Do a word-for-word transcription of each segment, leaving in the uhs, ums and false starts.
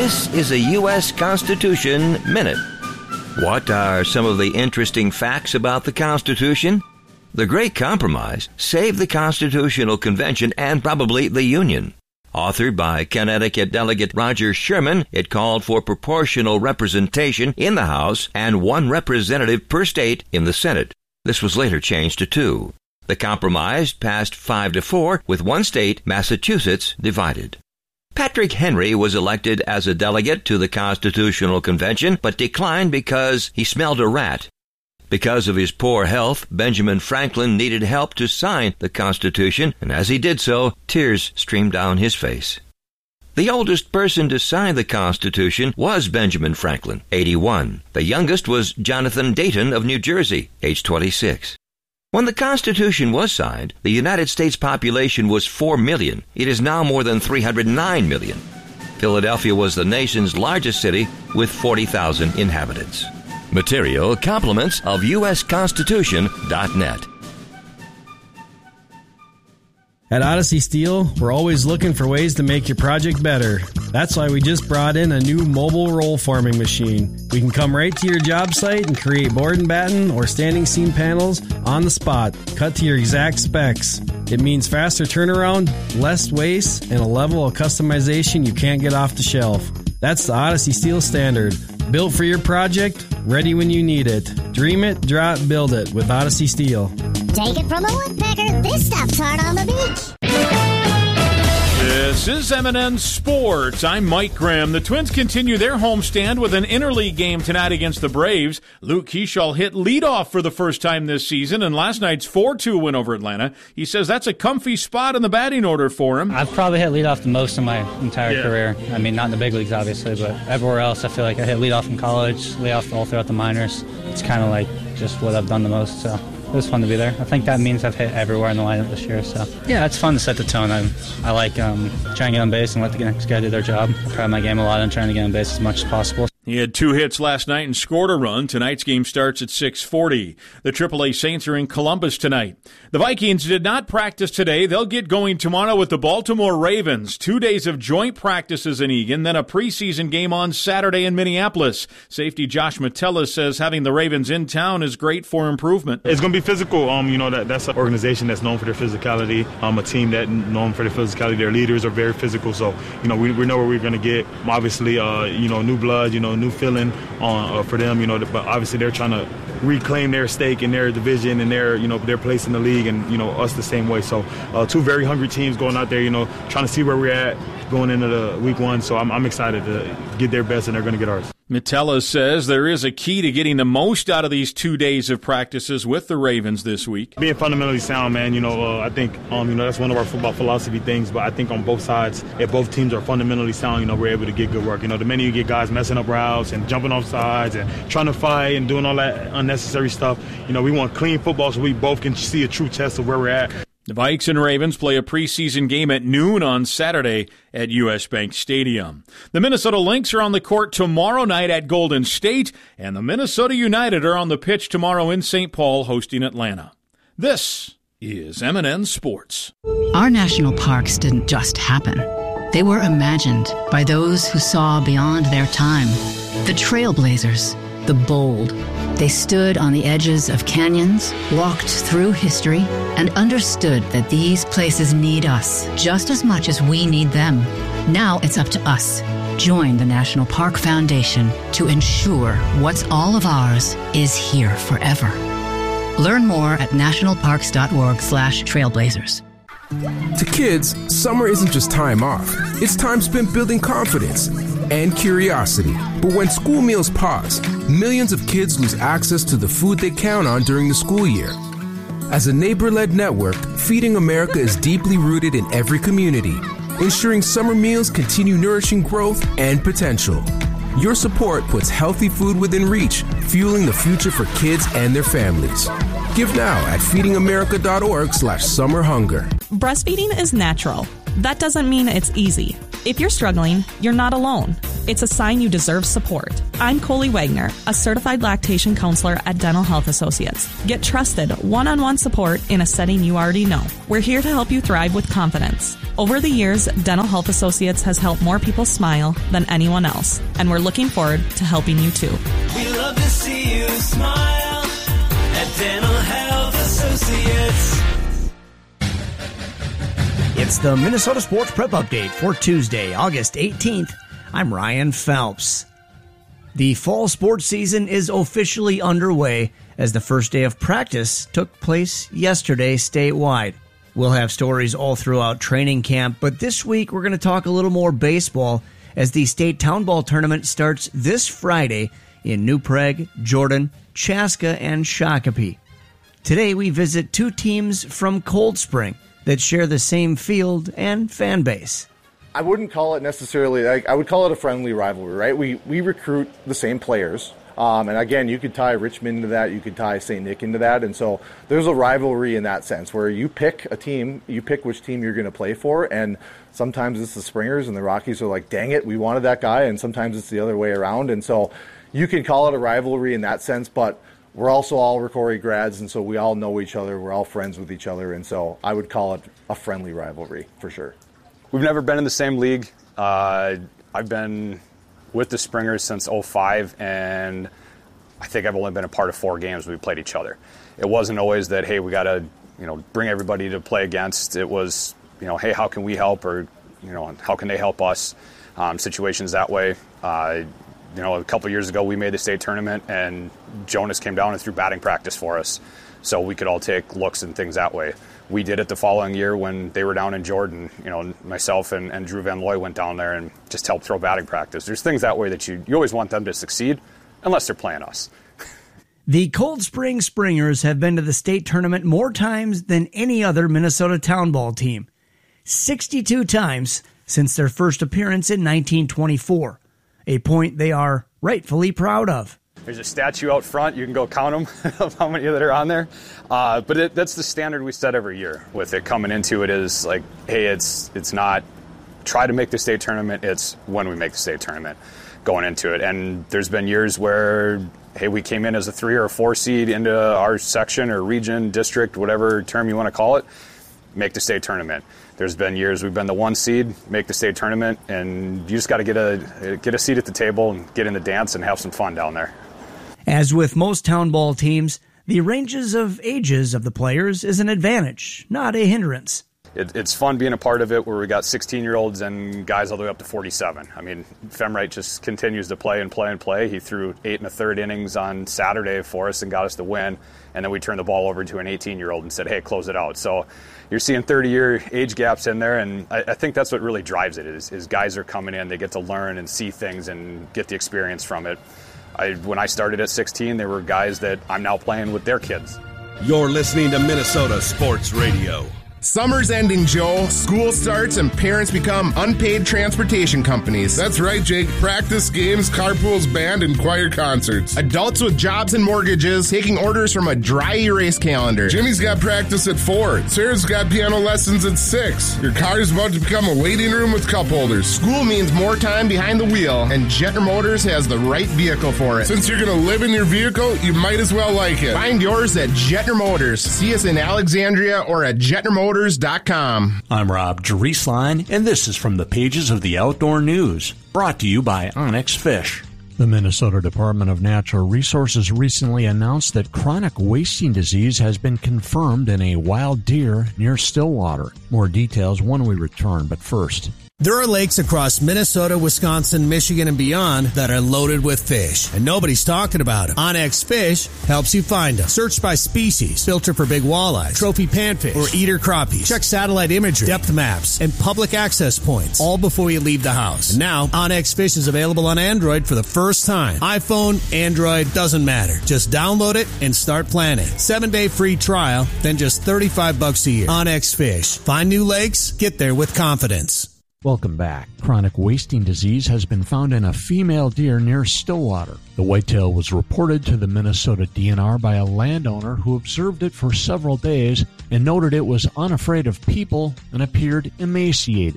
This is a U S Constitution Minute. What are some of the interesting facts about the Constitution? The Great Compromise saved the Constitutional Convention and probably the Union. Authored by Connecticut Delegate Roger Sherman, it called for proportional representation in the House and one representative per state in the Senate. This was later changed to two. The compromise passed five to four, with one state, Massachusetts, divided. Patrick Henry was elected as a delegate to the Constitutional Convention, but declined because he smelled a rat. Because of his poor health, Benjamin Franklin needed help to sign the Constitution, and as he did so, tears streamed down his face. The oldest person to sign the Constitution was Benjamin Franklin, eighty-one. The youngest was Jonathan Dayton of New Jersey, age twenty-six. When the Constitution was signed, the United States population was four million. It is now more than three hundred nine million. Philadelphia was the nation's largest city with forty thousand inhabitants. Material compliments of U S Constitution dot net. At Odyssey Steel, we're always looking for ways to make your project better. That's why we just brought in a new mobile roll forming machine. We can come right to your job site and create board and batten or standing seam panels on the spot, cut to your exact specs. It means faster turnaround, less waste, and a level of customization you can't get off the shelf. That's the Odyssey Steel Standard. Built for your project, ready when you need it. Dream it, draw it, build it with Odyssey Steel. Take it from a woodpecker, this stuff's hard on the beach. This is M and N Sports. I'm Mike Graham. The Twins continue their homestand with an interleague game tonight against the Braves. Luke Keeschall hit leadoff for the first time this season in last night's four two win over Atlanta. He says that's a comfy spot in the batting order for him. I've probably hit leadoff the most in my entire yeah. career. I mean, not in the big leagues, obviously, but everywhere else I feel like I hit leadoff in college, leadoff all throughout the minors. It's kind of like just what I've done the most, so it was fun to be there. I think that means I've hit everywhere in the lineup this year. So yeah, it's fun to set the tone. I, I like um, trying to get on base and let the next guy do their job. I pride my game a lot on trying to get on base as much as possible. He had two hits last night and scored a run. Tonight's game starts at six forty. The triple A Saints are in Columbus tonight. The Vikings did not practice today. They'll get going tomorrow with the Baltimore Ravens. Two days of joint practices in Eagan, then a preseason game on Saturday in Minneapolis. Safety Josh Metellus says having the Ravens in town is great for improvement. It's going to be physical. Um, you know, that that's an organization that's known for their physicality. Um, a team that known for their physicality. Their leaders are very physical. So, you know, we, we know where we're going to get. Obviously, uh, you know, new blood, you know, new feeling on uh, for them, you know, but obviously they're trying to reclaim their stake in their division and their, you know, their place in the league, and, you know, us the same way. So uh, two very hungry teams going out there, you know, trying to see where we're at going into the week one. So I'm, I'm excited to get their best, and they're going to get ours. Metellus says there is a key to getting the most out of these two days of practices with the Ravens this week. Being fundamentally sound, man, you know, uh, I think, um, you know, that's one of our football philosophy things, but I think on both sides, if both teams are fundamentally sound, you know, we're able to get good work. You know, the minute you get guys messing up routes and jumping off sides and trying to fight and doing all that unnecessary stuff, you know, we want clean football so we both can see a true test of where we're at. The Vikes and Ravens play a preseason game at noon on Saturday at U S Bank Stadium. The Minnesota Lynx are on the court tomorrow night at Golden State, and the Minnesota United are on the pitch tomorrow in Saint Paul hosting Atlanta. This is M and N Sports. Our national parks didn't just happen. They were imagined by those who saw beyond their time. The trailblazers, the bold. They stood on the edges of canyons, walked through history, and understood that these places need us just as much as we need them. Now it's up to us. Join the National Park Foundation to ensure what's all of ours is here forever. Learn more at nationalparks.org slash trailblazers. To kids, summer isn't just time off. It's time spent building confidence and curiosity. But when school meals pause, millions of kids lose access to the food they count on during the school year. As a neighbor-led network, Feeding America is deeply rooted in every community, ensuring summer meals continue nourishing growth and potential. Your support puts healthy food within reach, fueling the future for kids and their families. Give now at feedingamerica.org slash summer hunger. Breastfeeding is natural. That doesn't mean it's easy. If you're struggling, you're not alone. It's a sign you deserve support. I'm Coley Wagner, a certified lactation counselor at Dental Health Associates. Get trusted, one-on-one support in a setting you already know. We're here to help you thrive with confidence. Over the years, Dental Health Associates has helped more people smile than anyone else, and we're looking forward to helping you too. We love to see you smile at Dental Health Associates. It's the Minnesota Sports Prep Update for Tuesday, August eighteenth. I'm Ryan Phelps. The fall sports season is officially underway as the first day of practice took place yesterday statewide. We'll have stories all throughout training camp, but this week we're going to talk a little more baseball as the state town ball tournament starts this Friday in New Prague, Jordan, Chaska, and Shakopee. Today we visit two teams from Cold Spring that share the same field and fan base. I wouldn't call it necessarily, like, I would call it a friendly rivalry, right? We we recruit the same players. Um, and again, you could tie Richmond into that, you could tie Saint Nick into that. And so there's a rivalry in that sense where you pick a team, you pick which team you're going to play for. And sometimes it's the Springers and the Rockies are like, dang it, we wanted that guy. And sometimes it's the other way around. And so you can call it a rivalry in that sense, but we're also all Ricori grads. And so we all know each other. We're all friends with each other. And so I would call it a friendly rivalry for sure. We've never been in the same league. Uh, I've been with the Springers since oh five, and I think I've only been a part of four games we played each other. It wasn't always that, hey, we got to, you know, bring everybody to play against. It was, you know, hey, how can we help, or, you know, how can they help us? Um, situations that way. Uh, you know, a couple years ago we made the state tournament, and Jonas came down and threw batting practice for us, so we could all take looks and things that way. We did it the following year when they were down in Jordan. You know, myself and, and Drew Van Looy went down there and just helped throw batting practice. There's things that way that you, you always want them to succeed, unless they're playing us. The Cold Spring Springers have been to the state tournament more times than any other Minnesota town ball team. sixty-two times since their first appearance in nineteen twenty-four, a point they are rightfully proud of. There's a statue out front. You can go count them of how many that are on there. Uh, but it, that's the standard we set every year with it coming into it is like, hey, it's it's not try to make the state tournament. It's when we make the state tournament going into it. And there's been years where, hey, we came in as a three or a four seed into our section or region, district, whatever term you want to call it, make the state tournament. There's been years we've been the one seed, make the state tournament, and you just got to get a get a seat at the table and get in the dance and have some fun down there. As with most town ball teams, the ranges of ages of the players is an advantage, not a hindrance. It, it's fun being a part of it where we got sixteen-year-olds and guys all the way up to forty-seven. I mean, Femwright just continues to play and play and play. He threw eight and a third innings on Saturday for us and got us the win, and then we turned the ball over to an eighteen-year-old and said, hey, close it out. So you're seeing thirty-year age gaps in there, and I, I think that's what really drives it is, is guys are coming in, they get to learn and see things and get the experience from it. I, when I started at sixteen, there were guys that I'm now playing with their kids. You're listening to Minnesota Sports Radio. Summer's ending, Joe. School starts and parents become unpaid transportation companies. That's right, Jake. Practice, games, carpools, band, and choir concerts. Adults with jobs and mortgages taking orders from a dry erase calendar. Jimmy's got practice at four. Sarah's got piano lessons at six. Your car is about to become a waiting room with cup holders. School means more time behind the wheel, and Jettner Motors has the right vehicle for it. Since you're going to live in your vehicle, you might as well like it. Find yours at Jettner Motors. See us in Alexandria or at Jettner Motors dot com. I'm Rob Drieslein, and this is from the pages of the Outdoor News, brought to you by Onyx Fish. The Minnesota Department of Natural Resources recently announced that chronic wasting disease has been confirmed in a wild deer near Stillwater. More details when we return, but first... There are lakes across Minnesota, Wisconsin, Michigan, and beyond that are loaded with fish, and nobody's talking about them. Onyx Fish helps you find them. Search by species, filter for big walleyes, trophy panfish, or eater crappies. Check satellite imagery, depth maps, and public access points, all before you leave the house. And now, Onyx Fish is available on Android for the first time. iPhone, Android, doesn't matter. Just download it and start planning. Seven-day free trial, then just thirty-five bucks a year. Onyx Fish. Find new lakes, get there with confidence. Welcome back. Chronic wasting disease has been found in a female deer near Stillwater. The whitetail was reported to the Minnesota D N R by a landowner who observed it for several days and noted it was unafraid of people and appeared emaciated.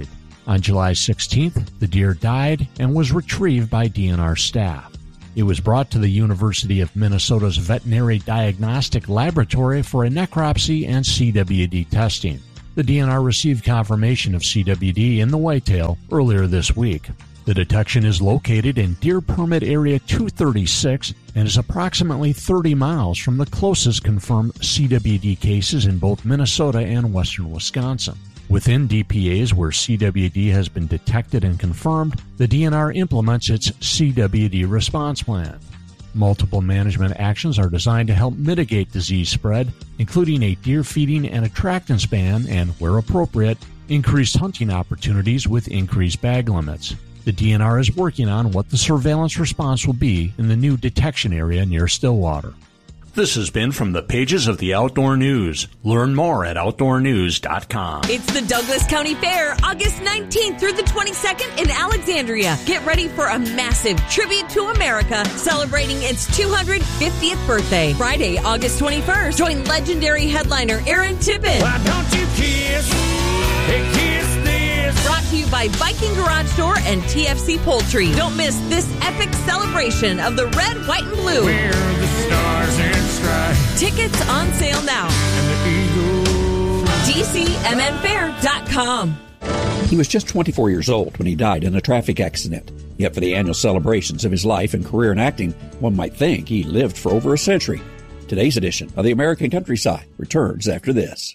On July sixteenth, the deer died and was retrieved by D N R staff. It was brought to the University of Minnesota's Veterinary Diagnostic Laboratory for a necropsy and C W D testing. The D N R received confirmation of C W D in the whitetail earlier this week. The detection is located in Deer Permit Area two thirty-six and is approximately thirty miles from the closest confirmed C W D cases in both Minnesota and western Wisconsin. Within D P As where C W D has been detected and confirmed, the D N R implements its C W D response plan. Multiple management actions are designed to help mitigate disease spread, including a deer feeding and attractance ban and, where appropriate, increased hunting opportunities with increased bag limits. The D N R is working on what the surveillance response will be in the new detection area near Stillwater. This has been from the pages of the Outdoor News. Learn more at outdoor news dot com. It's the Douglas County Fair, August nineteenth through the twenty-second in Alexandria. Get ready for a massive tribute to America, celebrating its two hundred fiftieth birthday. Friday, August twenty-first, join legendary headliner Aaron Tippin. Why don't you kiss? Hey, kiss this. Brought to you by Viking Garage Store and T F C Poultry. Don't miss this epic celebration of the red, white, and blue. Where the stars and stripes. Tickets on sale now. And the eagle. D C M N fair dot com. He was just twenty-four years old when he died in a traffic accident. Yet for the annual celebrations of his life and career in acting, one might think he lived for over a century. Today's edition of the American Countryside returns after this.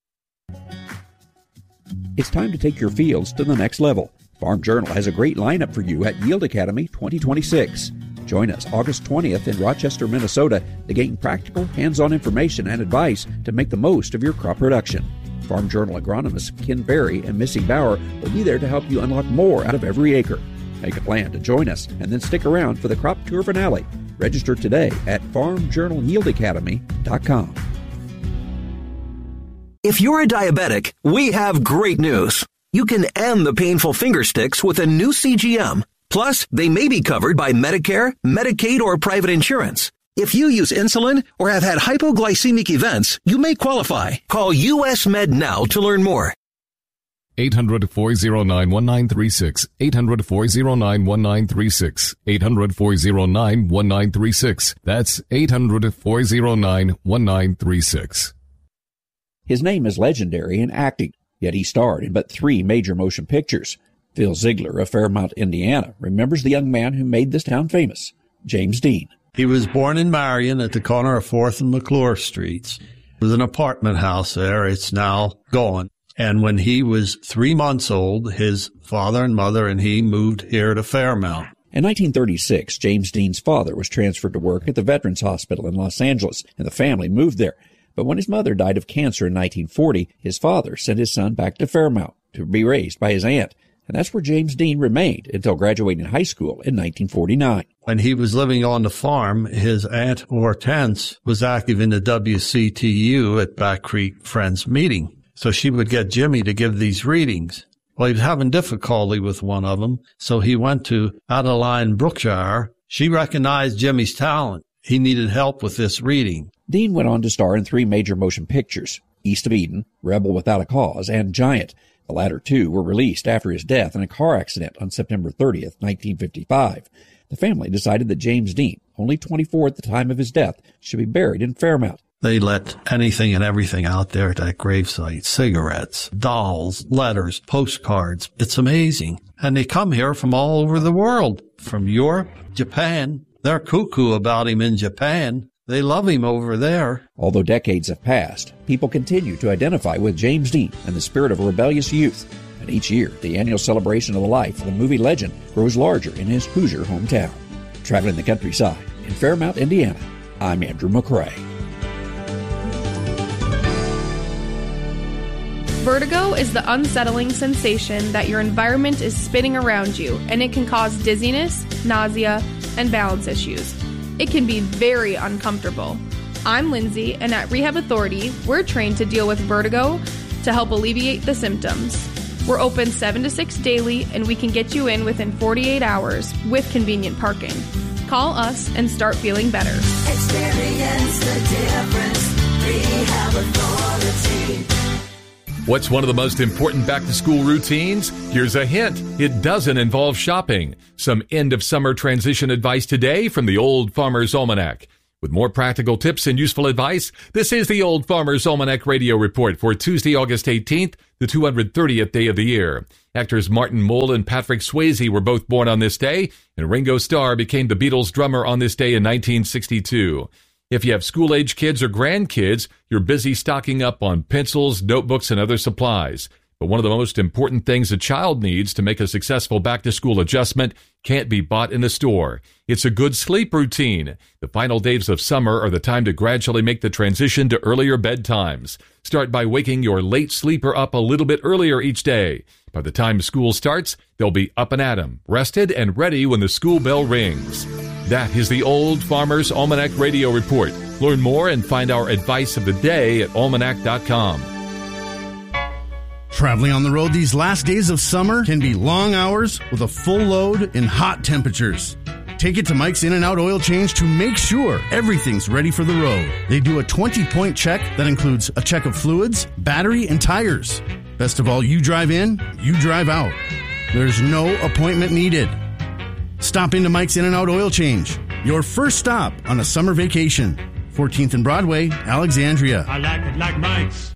It's time to take your fields to the next level. Farm Journal has a great lineup for you at Yield Academy twenty twenty-six. Join us August twentieth in Rochester, Minnesota to gain practical, hands-on information and advice to make the most of your crop production. Farm Journal agronomists Ken Berry and Missy Bauer will be there to help you unlock more out of every acre. Make a plan to join us and then stick around for the crop tour finale. Register today at farm journal yield academy dot com. If you're a diabetic, we have great news. You can end the painful finger sticks with a new C G M. Plus, they may be covered by Medicare, Medicaid, or private insurance. If you use insulin or have had hypoglycemic events, you may qualify. Call U S Med now to learn more. eight hundred, four oh nine, one nine three six. eight hundred, four oh nine, one nine three six. eight hundred, four oh nine, one nine three six. That's eight hundred, four oh nine, one nine three six. His name is legendary in acting, yet he starred in but three major motion pictures. Phil Ziegler of Fairmount, Indiana, remembers the young man who made this town famous, James Dean. He was born in Marion at the corner of fourth and McClure Streets. It was an apartment house there. It's now gone. And when he was three months old, his father and mother and he moved here to Fairmount. In nineteen thirty-six, James Dean's father was transferred to work at the Veterans Hospital in Los Angeles, and the family moved there. But when his mother died of cancer in nineteen forty, his father sent his son back to Fairmount to be raised by his aunt. And that's where James Dean remained until graduating high school in nineteen forty-nine. When he was living on the farm, his aunt Hortense was active in the W C T U at Back Creek Friends Meeting. So she would get Jimmy to give these readings. Well, he was having difficulty with one of them, so he went to Adeline Brookshire. She recognized Jimmy's talent. He needed help with this reading. Dean went on to star in three major motion pictures, East of Eden, Rebel Without a Cause, and Giant. The latter two were released after his death in a car accident on September thirtieth, nineteen fifty-five. The family decided that James Dean, only twenty-four at the time of his death, should be buried in Fairmount. They let anything and everything out there at that gravesite. Cigarettes, dolls, letters, postcards. It's amazing. And they come here from all over the world, from Europe, Japan. They're cuckoo about him in Japan. They love him over there. Although decades have passed, people continue to identify with James Dean and the spirit of a rebellious youth. And each year, the annual celebration of the life of the movie legend grows larger in his Hoosier hometown. Traveling the countryside in Fairmount, Indiana, I'm Andrew McCrae. Vertigo is the unsettling sensation that your environment is spinning around you, and it can cause dizziness, nausea, and balance issues. It can be very uncomfortable. I'm Lindsay, and at Rehab Authority, we're trained to deal with vertigo to help alleviate the symptoms. We're open seven to six daily, and we can get you in within forty-eight hours with convenient parking. Call us and start feeling better. Experience the difference. Rehab Authority. What's one of the most important back-to-school routines? Here's a hint. It doesn't involve shopping. Some end-of-summer transition advice today from the Old Farmer's Almanac. With more practical tips and useful advice, this is the Old Farmer's Almanac Radio Report for Tuesday, August eighteenth, the two hundred thirtieth day of the year. Actors Martin Mull and Patrick Swayze were both born on this day, and Ringo Starr became the Beatles' drummer on this day in nineteen sixty-two. If you have school-age kids or grandkids, you're busy stocking up on pencils, notebooks, and other supplies. But one of the most important things a child needs to make a successful back-to-school adjustment can't be bought in a store. It's a good sleep routine. The final days of summer are the time to gradually make the transition to earlier bedtimes. Start by waking your late sleeper up a little bit earlier each day. By the time school starts, they'll be up and at 'em, rested and ready when the school bell rings. That is the Old Farmer's Almanac Radio Report. Learn more and find our advice of the day at almanac dot com. Traveling on the road these last days of summer can be long hours with a full load in hot temperatures. Take it to Mike's In-N-Out Oil Change to make sure everything's ready for the road. They do a twenty-point check that includes a check of fluids, battery, and tires. Best of all, you drive in, you drive out. There's no appointment needed. Stop into Mike's In-N-Out Oil Change, your first stop on a summer vacation. fourteenth and Broadway, Alexandria. I like it like Mike's.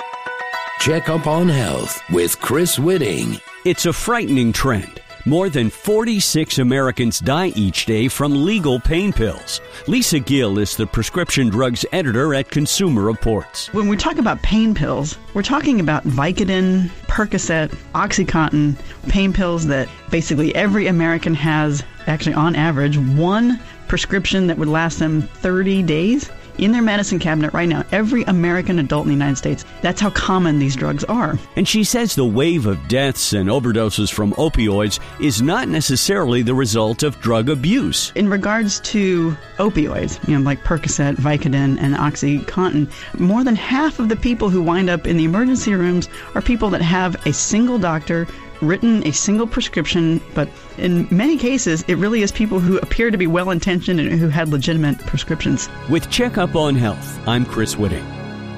Check up on health with Chris Whitting. It's a frightening trend. More than forty-six Americans die each day from legal pain pills. Lisa Gill is the prescription drugs editor at Consumer Reports. When we talk about pain pills, we're talking about Vicodin, Percocet, OxyContin, pain pills that basically every American has, actually on average, one prescription that would last them thirty days. In their medicine cabinet right now, every American adult in the United States. That's how common these drugs are. And she says the wave of deaths and overdoses from opioids is not necessarily the result of drug abuse. In regards to opioids, you know, like Percocet, Vicodin, and OxyContin, more than half of the people who wind up in the emergency rooms are people that have a single doctor written a single prescription, but in many cases, it really is people who appear to be well-intentioned and who had legitimate prescriptions. With Checkup on Health, I'm Chris Whitting.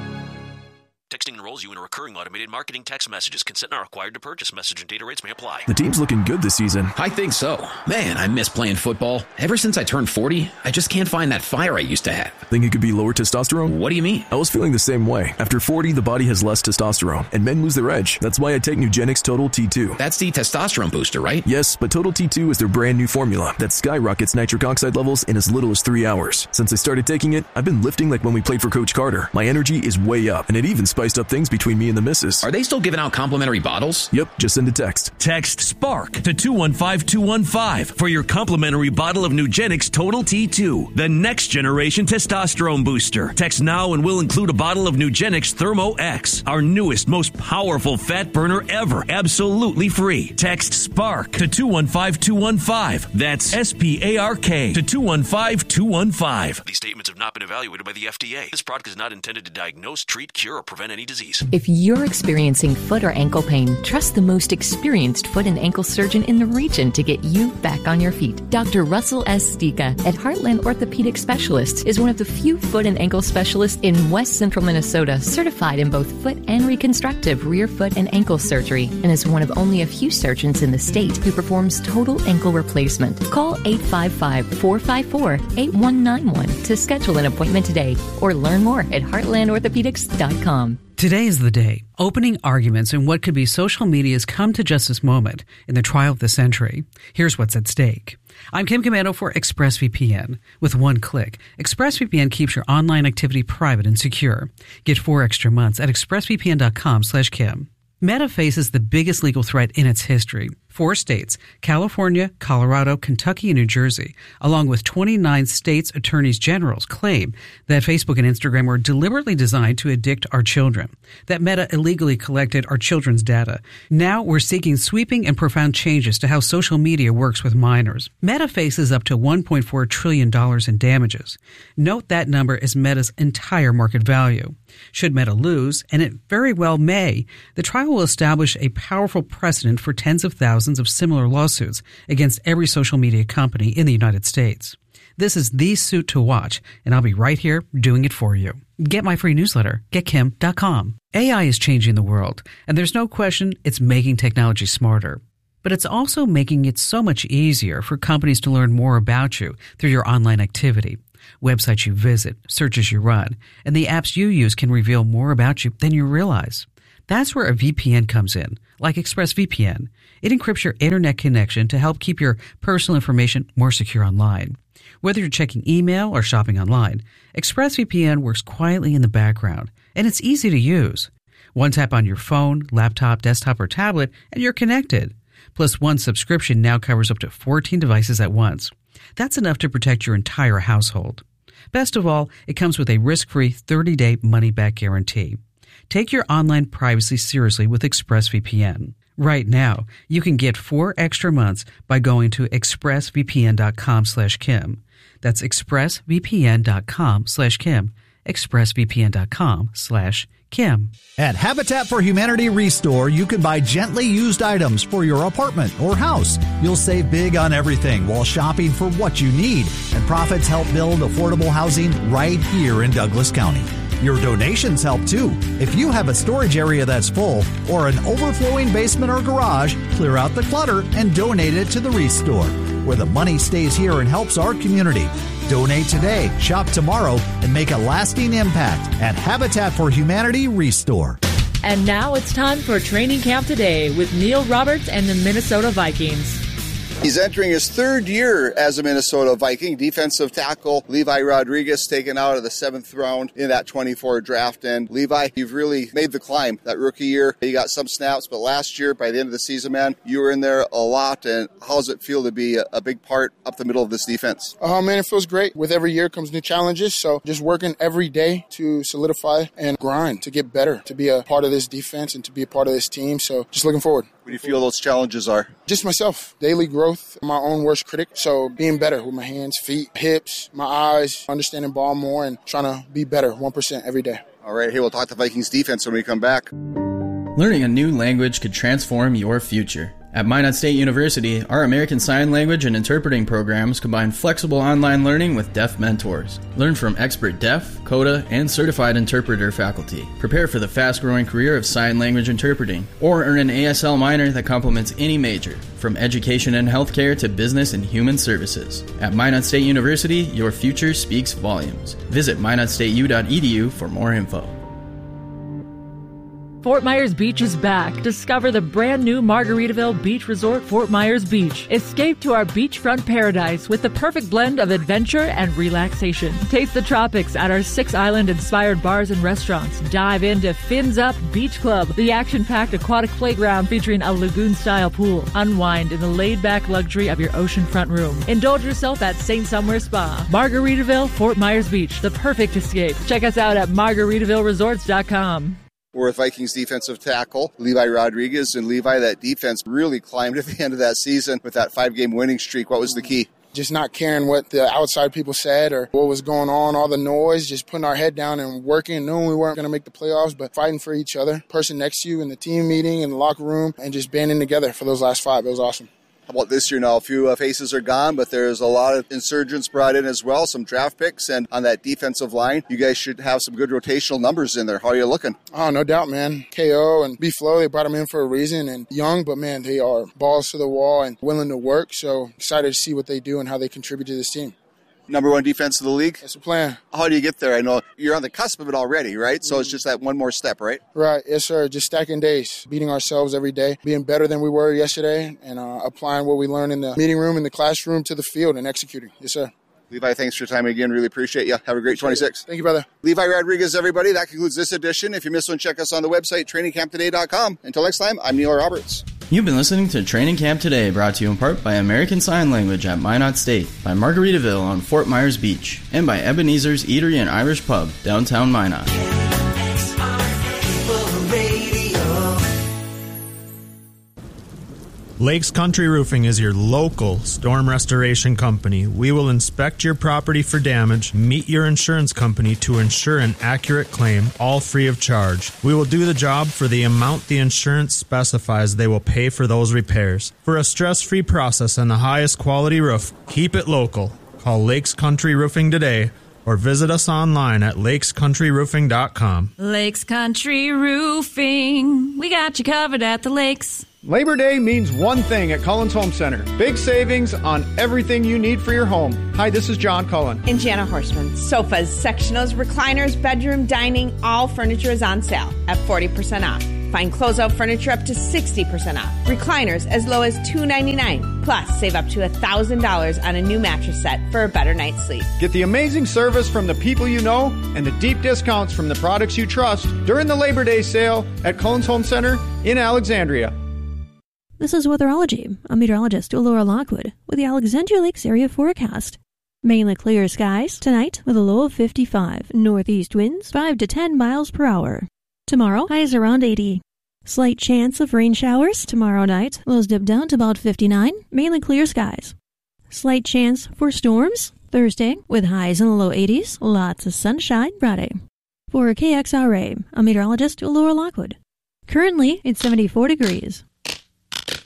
Texting enrolls you in a recurring automated marketing text messages. Consent not required to purchase. Message and data rates may apply. The team's looking good this season. I think so. Man, I miss playing football. Ever since I turned forty, I just can't find that fire I used to have. Think it could be lower testosterone? What do you mean? I was feeling the same way. After forty, the body has less testosterone, and men lose their edge. That's why I take Nugenix Total T two. That's the testosterone booster, right? Yes, but Total T two is their brand new formula that skyrockets nitric oxide levels in as little as three hours. Since I started taking it, I've been lifting like when we played for Coach Carter. My energy is way up, and it even spiced up things between me and the missus. Are they still giving out complimentary bottles? Yep, just send a text. Text SPARK to two one five two one five for your complimentary bottle of Nugenix Total T two, the next generation testosterone booster. Text now and we'll include a bottle of Nugenix Thermo X, our newest, most powerful fat burner ever, absolutely free. Text SPARK to two one five two one five. That's S P A R K to two one five two one five. These statements have not been evaluated by the F D A. This product is not intended to diagnose, treat, cure, or prevent any disease. If you're experiencing foot or ankle pain, trust the most experienced foot and ankle surgeon in the region to get you back on your feet. Doctor Russell S. Stika at Heartland Orthopedic Specialists is one of the few foot and ankle specialists in West Central Minnesota certified in both foot and reconstructive rear foot and ankle surgery, and is one of only a few surgeons in the state who performs total ankle replacement. Call eight five five, four five four, eight one nine one to schedule an appointment today or learn more at heartland orthopedics dot com. Today is the day. Opening arguments in what could be social media's come to justice moment in the trial of the century. Here's what's at stake. I'm Kim Commando for ExpressVPN. With one click, ExpressVPN keeps your online activity private and secure. Get four extra months at expressvpn.com slash Kim. Meta faces the biggest legal threat in its history. Four states, California, Colorado, Kentucky, and New Jersey, along with twenty-nine states' attorneys generals, claim that Facebook and Instagram were deliberately designed to addict our children, that Meta illegally collected our children's data. Now we're seeking sweeping and profound changes to how social media works with minors. Meta faces up to one point four trillion dollars in damages. Note that number is Meta's entire market value. Should Meta lose, and it very well may, the trial will establish a powerful precedent for tens of thousands of similar lawsuits against every social media company in the United States. This is the suit to watch, and I'll be right here doing it for you. Get my free newsletter, get kim dot com. A I is changing the world, and there's no question it's making technology smarter. But it's also making it so much easier for companies to learn more about you through your online activity. Websites you visit, searches you run, and the apps you use can reveal more about you than you realize. That's where a V P N comes in, like ExpressVPN. It encrypts your internet connection to help keep your personal information more secure online. Whether you're checking email or shopping online, ExpressVPN works quietly in the background, and it's easy to use. One tap on your phone, laptop, desktop, or tablet, and you're connected. Plus, one subscription now covers up to fourteen devices at once. That's enough to protect your entire household. Best of all, it comes with a risk-free thirty-day money-back guarantee. Take your online privacy seriously with ExpressVPN. Right now, you can get four extra months by going to expressvpn.com slash Kim. That's expressvpn.com slash Kim. expressvpn.com slash Kim. At Habitat for Humanity Restore, you can buy gently used items for your apartment or house. You'll save big on everything while shopping for what you need, and profits help build affordable housing right here in Douglas County. Your donations help too. If you have a storage area that's full or an overflowing basement or garage, clear out the clutter and donate it to the Restore, where the money stays here and helps our community. Donate today, shop tomorrow, and make a lasting impact at Habitat for Humanity Restore. And now it's time for Training Camp Today with Neil Roberts and the Minnesota Vikings. He's entering his third year as a Minnesota Viking. Defensive tackle Levi Rodriguez taken out of the seventh round in that twenty-four draft. And Levi, you've really made the climb that rookie year. You got some snaps, but last year, by the end of the season, man, you were in there a lot. And how does it feel to be a, a big part up the middle of this defense? Oh, man, it feels great. With every year comes new challenges. So just working every day to solidify and grind, to get better, to be a part of this defense and to be a part of this team. So just looking forward. What do you feel those challenges are? Just myself. Daily growth, my own worst critic. So being better with my hands, feet, hips, my eyes, understanding ball more, and trying to be better one percent every day. All right, hey, we'll talk to Vikings defense when we come back. Learning a new language could transform your future. At Minot State University, our American Sign Language and interpreting programs combine flexible online learning with deaf mentors. Learn from expert deaf, CODA, and certified interpreter faculty. Prepare for the fast-growing career of sign language interpreting, or earn an A S L minor that complements any major, from education and healthcare to business and human services. At Minot State University, your future speaks volumes. Visit minot state u dot e d u for more info. Fort Myers Beach is back. Discover the brand new Margaritaville Beach Resort, Fort Myers Beach. Escape to our beachfront paradise with the perfect blend of adventure and relaxation. Taste the tropics at our six island-inspired bars and restaurants. Dive into Fins Up Beach Club, the action-packed aquatic playground featuring a lagoon-style pool. Unwind in the laid-back luxury of your oceanfront room. Indulge yourself at Saint Somewhere Spa. Margaritaville, Fort Myers Beach, the perfect escape. Check us out at margaritaville resorts dot com. We're with Vikings defensive tackle Levi Rodriguez. And Levi, that defense really climbed at the end of that season with that five-game winning streak. What was the key? Just not caring what the outside people said or what was going on, all the noise, just putting our head down and working, knowing we weren't going to make the playoffs, but fighting for each other, person next to you in the team meeting, in the locker room, and just banding together for those last five. It was awesome. How about this year now? A few uh, faces are gone, but there's a lot of insurgents brought in as well, some draft picks, and on that defensive line, you guys should have some good rotational numbers in there. How are you looking? Oh, no doubt, man. K O and B-Flow, they brought them in for a reason, and young, but man, they are balls to the wall and willing to work, so excited to see what they do and how they contribute to this team. Number one defense of the league? That's the plan. How do you get there? I know you're on the cusp of it already, right? So mm-hmm. It's just that one more step, right? Right. Yes, sir. Just stacking days, beating ourselves every day, being better than we were yesterday, and uh, applying what we learned in the meeting room, in the classroom, to the field and executing. Yes, sir. Levi, thanks for your time again. Really appreciate you. Have a great twenty-six. Thank you, brother. Levi Rodriguez, everybody. That concludes this edition. If you missed one, check us on the website, training camp today dot com. Until next time, I'm Neil Roberts. You've been listening to Training Camp Today, brought to you in part by American Sign Language at Minot State, by Margaritaville on Fort Myers Beach, and by Ebenezer's Eatery and Irish Pub, downtown Minot. Lakes Country Roofing is your local storm restoration company. We will inspect your property for damage, meet your insurance company to ensure an accurate claim, all free of charge. We will do the job for the amount the insurance specifies they will pay for those repairs. For a stress-free process and the highest quality roof, keep it local. Call Lakes Country Roofing today or visit us online at lakes country roofing dot com. Lakes Country Roofing. We got you covered at the lakes. Labor Day means one thing at Cullen's Home Center. Big savings on everything you need for your home. Hi, this is John Cullen. And Jana Horstman. Sofas, sectionals, recliners, bedroom, dining, all furniture is on sale at forty percent off. Find closeout furniture up to sixty percent off. Recliners as low as two hundred ninety-nine dollars. Plus, save up to one thousand dollars on a new mattress set for a better night's sleep. Get the amazing service from the people you know and the deep discounts from the products you trust during the Labor Day sale at Cullen's Home Center in Alexandria. This is Weatherology. I'm meteorologist Laura Lockwood with the Alexandria Lakes area forecast. Mainly clear skies tonight with a low of fifty-five. Northeast winds five to ten miles per hour. Tomorrow, highs around eighty. Slight chance of rain showers tomorrow night. Lows dip down to about fifty-nine. Mainly clear skies. Slight chance for storms Thursday with highs in the low eighties. Lots of sunshine Friday. For K X R A, I'm meteorologist Laura Lockwood. Currently, it's seventy-four degrees.